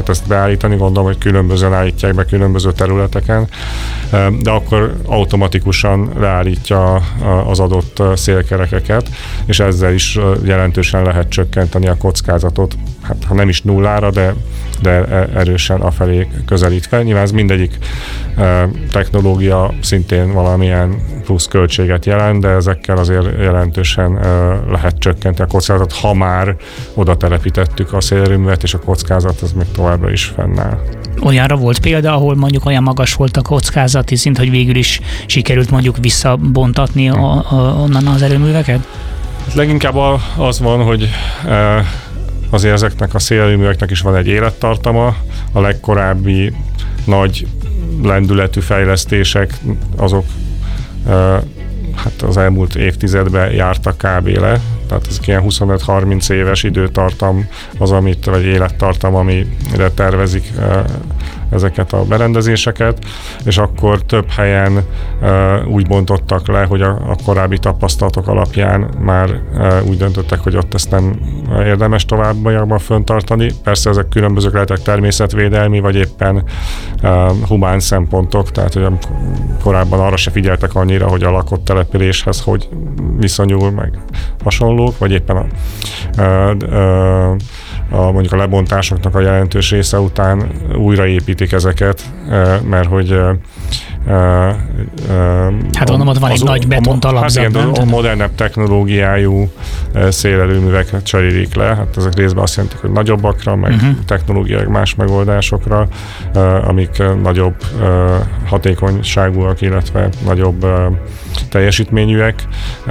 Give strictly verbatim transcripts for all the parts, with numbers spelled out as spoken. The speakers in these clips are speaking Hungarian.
lehet ezt beállítani, gondolom, hogy különbözően állítják be különböző területeken, de akkor automatikusan leállítja az adott szélkerekeket, és ezzel is jelentősen lehet csökkenteni a kockázatot, hát ha nem is nullára, de, de erősen afelé közelítve. Nyilván ez mindegyik technológia szintén valamilyen plusz költséget jelent, de ezekkel azért jelentősen lehet csökkenteni a kockázatot, ha már oda telepítettük a szélerőművet, és a kockázat az még továbbra is fennáll. Olyanra volt példa, ahol mondjuk olyan magas volt a kockázati szint, hogy végül is sikerült mondjuk visszabontatni a, a, onnan az erőműveket? Leginkább az van, hogy azért ezeknek a szélerőműveknek is van egy élettartama. A legkorábbi nagy lendületű fejlesztések azok hát az elmúlt évtizedben jártak kb. Le, tehát ez ilyen huszonöt-harminc éves időtartam az, amit, vagy élettartam, amire tervezik ezeket a berendezéseket, és akkor több helyen uh, úgy bontottak le, hogy a, a korábbi tapasztalatok alapján már uh, úgy döntöttek, hogy ott ezt nem érdemes továbbiakban föntartani. Persze ezek különbözők lehetnek természetvédelmi, vagy éppen uh, humán szempontok, tehát hogy korábban arra se figyeltek annyira, hogy a lakott településhez hogy viszonyul, meg hasonlók, vagy éppen a, uh, uh, a, mondjuk a lebontásoknak a jelentős része után újraépítik ezeket, mert hogy hát mondom, ott van egy nagy betont alapzat. Hát igen, a modernebb technológiájú szélerőműveket cserélik le, hát ezek részben azt jelentik, hogy nagyobbakra, meg uh-huh. technológiai más megoldásokra, amik nagyobb hatékonyságúak, illetve nagyobb teljesítményűek,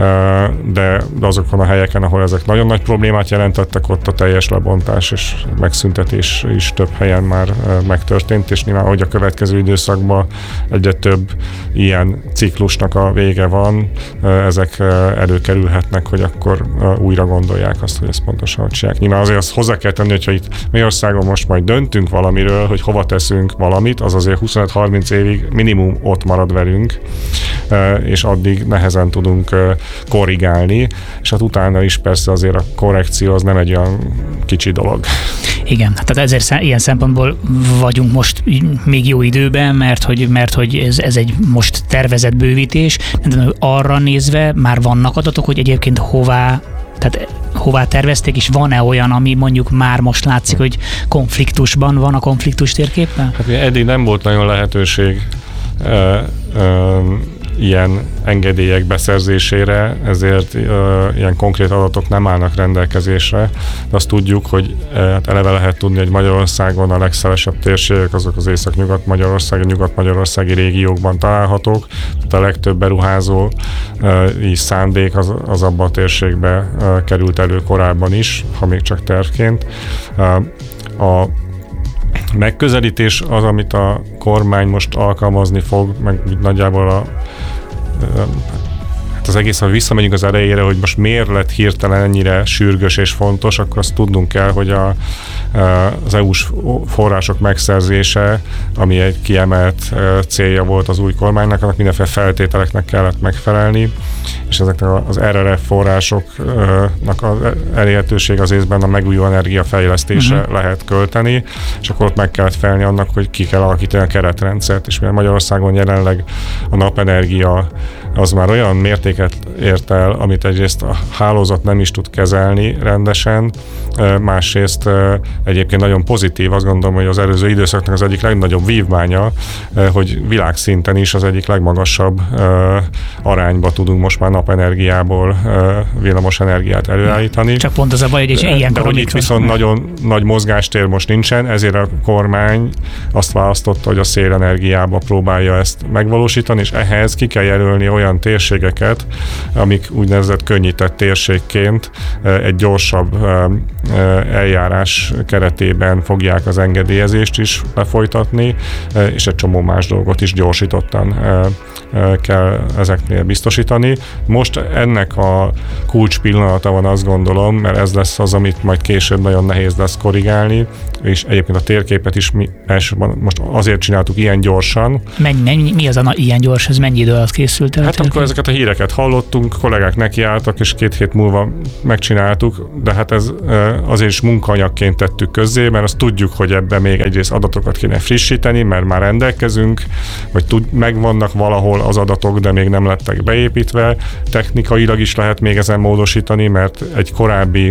de azokon a helyeken, ahol ezek nagyon nagy problémát jelentettek, ott a teljes lebontás és megszüntetés is több helyen már megtörtént, és nyilván, hogy a következő időszakban egyre több ilyen ciklusnak a vége van, ezek előkerülhetnek, hogy akkor újra gondolják azt, hogy ezt pontosan hogy csinálják. Nyilván azért azt hozzá kell tenni, hogyha itt Magyarországon most majd döntünk valamiről, hogy hova teszünk valamit, az azért huszonöt-harminc évig minimum ott marad velünk, és addig nehezen tudunk korrigálni, és hát utána is persze azért a korrekció az nem egy olyan kicsi dolog. Igen, tehát ezért ilyen szempontból vagyunk most még jó időben, mert hogy, mert hogy ez, ez egy most tervezett bővítés, de arra nézve már vannak adatok, hogy egyébként hová, tehát hová tervezték, és van-e olyan, ami mondjuk már most látszik, hogy konfliktusban van a konfliktus térképen? Hát eddig nem volt nagyon lehetőség ö, ö, ilyen engedélyek beszerzésére, ezért uh, ilyen konkrét adatok nem állnak rendelkezésre, de azt tudjuk, hogy uh, eleve lehet tudni, hogy Magyarországon a legszélesebb térségek azok az észak-nyugat-magyarországi, nyugat-magyarországi régiókban találhatók, tehát a legtöbb beruházó uh, szándék az, az abban a térségbe uh, került elő korábban is, ha még csak tervként. Uh, a megközelítés az, amit a kormány most alkalmazni fog, meg nagyjából a, hát az egész, ha visszamegyünk az elejére, hogy most miért lett hirtelen ennyire sürgős és fontos, akkor azt tudnunk kell, hogy a, az é u-s források megszerzése, ami egy kiemelt célja volt az új kormánynak, annak mindenféle feltételeknek kellett megfelelni, és ezeknek az er er ef forrásoknak az elérhetőség az részben a megújuló energia fejlesztésre uh-huh. lehet költeni, és akkor ott meg kellett felelni annak, hogy ki kell alakítani a keretrendszert, és mivel Magyarországon jelenleg a napenergia az már olyan mértéket ért el, amit egyrészt a hálózat nem is tud kezelni rendesen, másrészt egyébként nagyon pozitív, azt gondolom, hogy az előző időszaknak az egyik legnagyobb vívmánya, hogy világszinten is az egyik legmagasabb arányba tudunk most már napenergiából villamos energiát előállítani. Csak pont az a baj, hogy egy ilyen De hogy itt viszont nagyon nagy mozgástér most nincsen, ezért a kormány azt választotta, hogy a szélenergiába próbálja ezt megvalósítani, és ehhez ki kell jelölni olyan térségeket, amik úgynevezett könnyített térségként egy gyorsabb eljárás keretében fogják az engedélyezést is lefolytatni, és egy csomó más dolgot is gyorsítottan kell ezeknél biztosítani. Most ennek a kulcs pillanata van, azt gondolom, mert ez lesz az, amit majd később nagyon nehéz lesz korrigálni, és egyébként a térképet is mi elsősorban most azért csináltuk ilyen gyorsan. Mennyi, mennyi, mi az a ilyen gyors, ez mennyi idő alatt készült el? Hát Hát amikor ezeket a híreket hallottunk, kollégák nekiálltak, és két hét múlva megcsináltuk, de hát ez azért is munkaanyagként tettük közzé, mert azt tudjuk, hogy ebben még egyrészt adatokat kéne frissíteni, mert már rendelkezünk, vagy tud, megvannak valahol az adatok, de még nem lettek beépítve. Technikailag is lehet még ezen módosítani, mert egy korábbi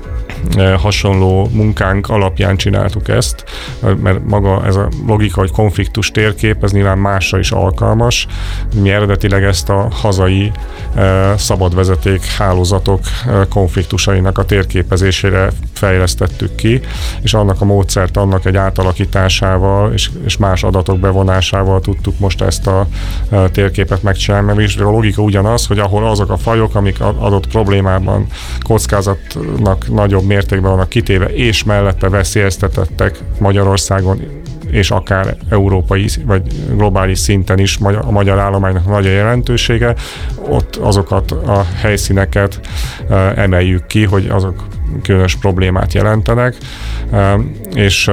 hasonló munkánk alapján csináltuk ezt, mert maga ez a logika, hogy konfliktus térkép, ez nyilván másra is alkalmas. Mi eredetileg ezt a hazai szabadvezeték hálózatok konfliktusainak a térképezésére fejlesztettük ki, és annak a módszert, annak egy átalakításával és, és más adatok bevonásával tudtuk most ezt a térképet megcsinálni, mert a logika ugyanaz, hogy ahol azok a fajok, amik adott problémában kockázatnak nagyobb mértékben vannak kitéve, és mellette veszélyeztetettek Magyarországon, és akár európai vagy globális szinten is a magyar állománynak nagy a jelentősége, ott azokat a helyszíneket emeljük ki, hogy azok különös problémát jelentenek, és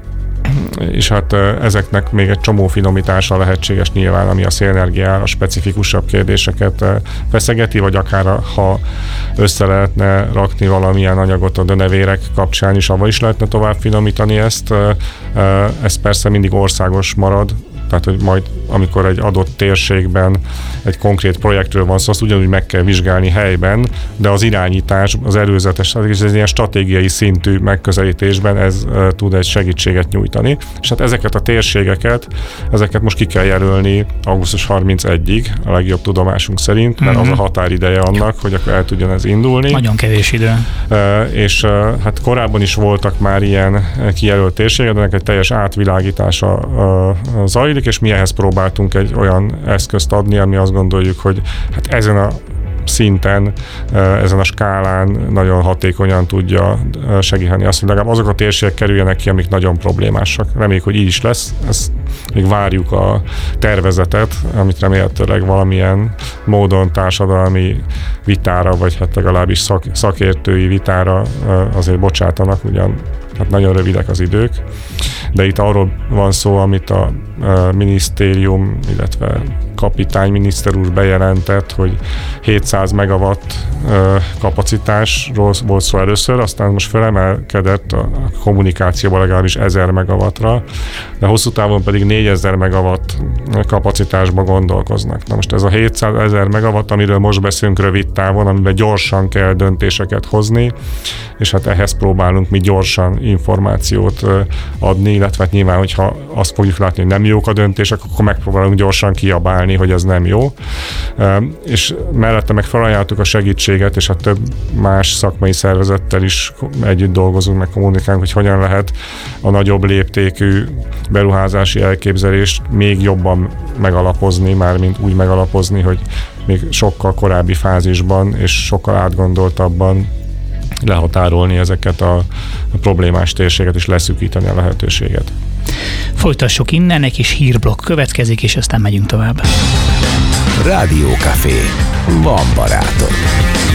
és hát ezeknek még egy csomó finomítása lehetséges nyilván, ami a szélenergiára specifikusabb kérdéseket feszegeti, vagy akár ha össze lehetne rakni valamilyen anyagot a dönevérek kapcsán is, avval is lehetne tovább finomítani ezt. Ez persze mindig országos marad, tehát, hogy majd amikor egy adott térségben egy konkrét projektről van szó, azt ugyanúgy meg kell vizsgálni helyben, de az irányítás, az előzetes, az ilyen stratégiai szintű megközelítésben ez uh, tud egy segítséget nyújtani. És hát ezeket a térségeket, ezeket most ki kell jelölni augusztus harmincegyediig, a legjobb tudomásunk szerint, mert mm-hmm. az a határideje annak, hogy akkor el tudjon ez indulni. Nagyon kevés idő. Uh, és uh, hát korábban is voltak már ilyen kijelölt térségek, de ennek egy teljes átvilágítása uh, zajlik, és mi ehhez próbáltunk egy olyan eszközt adni, ami azt gondoljuk, hogy hát ezen a szinten, ezen a skálán nagyon hatékonyan tudja segíteni azt, hogy legalább azok a térségek kerüljenek ki, amik nagyon problémásak. Reméljük, hogy így is lesz. Ezt még várjuk a tervezetet, amit remélhetőleg valamilyen módon társadalmi vitára, vagy hát legalábbis szak, szakértői vitára azért bocsátanak, ugyan hát nagyon rövidek az idők, de itt arról van szó, amit a, a minisztérium, illetve kapitányminiszter úr bejelentett, hogy hétszáz megawatt kapacitásról volt szó először, aztán most felemelkedett a kommunikációban legalábbis ezer megawattra, de hosszú távon pedig négyezer megawatt kapacitásba gondolkoznak. Na most ez a hétszázezer megawatt, amiről most beszélünk rövid távon, amiben gyorsan kell döntéseket hozni, és hát ehhez próbálunk mi gyorsan információt adni, illetve hát nyilván, hogyha azt fogjuk látni, hogy nem jók a döntések, akkor megpróbálunk gyorsan kiabálni, hogy ez nem jó. És mellette meg felajánlottuk a segítséget, és a több más szakmai szervezettel is együtt dolgozunk, meg kommunikálunk, hogy hogyan lehet a nagyobb léptékű beruházási elképzelést még jobban megalapozni, mármint úgy megalapozni, hogy még sokkal korábbi fázisban és sokkal átgondoltabban lehatárolni ezeket a problémás térséget és leszűkíteni a lehetőséget. Folytassuk innen, egy kis hírblokk következik, és aztán megyünk tovább. Rádiókafé. Van barátod.